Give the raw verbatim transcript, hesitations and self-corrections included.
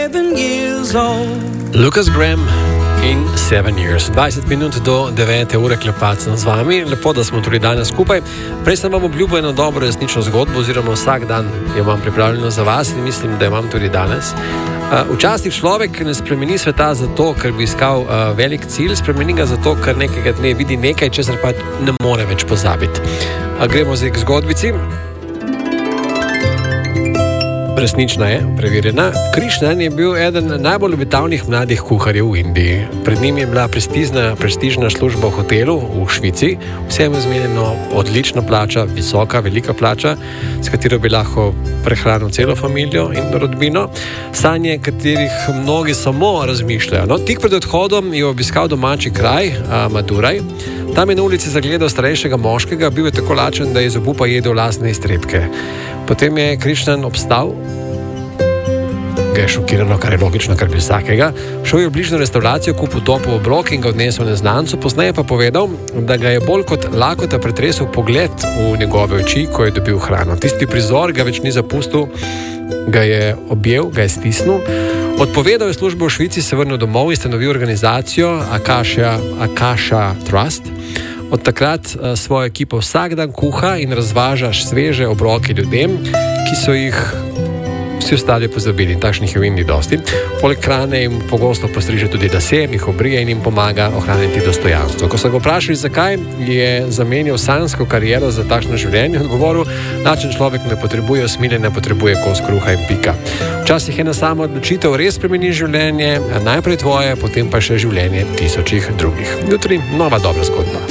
Lucas Graham in Seven Years. dvajset minut do devete ure klepacem z vami. Lepo, da smo tudi danes skupaj. Prej sem vam obljubil eno dobro resnično zgodbo, oziroma vsak dan jo imam pripravljeno za vas in mislim, da jo imam tudi danes. Včasih človek ne spremeni sveta zato, ker bi iskal uh, velik cilj, spremeni ga zato, ker nekega dne vidi nekaj, česar pa ne more več pozabiti. Uh, gremo zdaj k zgodbici. Resnična je, preverjena. Krishnan je bil eden najbolj obetavnih mladih kuharjev v Indiji. Pred njim je bila prestižna, prestižna služba v hotelu v Švici, vsem izmenjeno odlična plača, visoka, velika plača, s katero bi lahko prehranil celo familijo in rodbino, sanje katerih mnogi samo razmišljajo. No, tik pred odhodom je obiskal domači kraj, Maduraj. Tam je na ulici zagledal starejšega moškega, bil je tako lačen, da je iz obupa jedel lastne iztrebke. Potem je Krishnan obstal, ga je šokiralo, kar je logično, kar bi vsakega, šel je v bližnjo restauracijo, kupil topel obrok in ga odnesel neznancu, pozneje pa povedal, da ga je bolj kot lakota pretresel pogled v njegove oči, ko je dobil hrano. Tisti prizor ga več ni zapustil, ga je objel, ga je stisnil. Odpovedal je službo v Švici, se vrnil domov in ustanovil organizacijo Akasha, Akasha Trust. Od takrat svojo ekipo vsak dan kuha in razvažaš sveže obroke ljudem, ki so jih vsi ostali pozabili. Takšnih je v Indiji dosti. Poleg hrane jim pogosto postriže tudi lase, jih obrije in jim pomaga ohraniti dostojanstvo. Ko so ga vprašali, zakaj je zamenjal sanjsko kariero za takšno življenje, odgovoril, način človek ne potrebuje usmiljenja, potrebuje kos kruha in pika. Včasih ena sama odločitev res spremeni življenje, najprej tvoje, potem pa še življenje tisočih drugih. Jutri nova dobra zgodba.